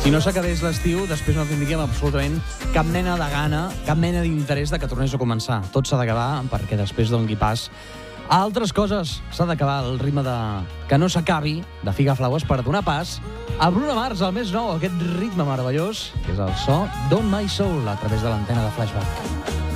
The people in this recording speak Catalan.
Si no s'acabés l'estiu, després no tindríem absolutament cap mena de gana, cap mena d'interès de que tornés a començar. Tot s'ha d'acabar perquè després doni pas a altres coses. S'ha d'acabar el ritme de que no s'acabi, de Figaflaues, per donar pas a Bruno Mars, el més nou, aquest ritme meravellós, que és el so d'On My Soul, a través de l'antena de Flashback.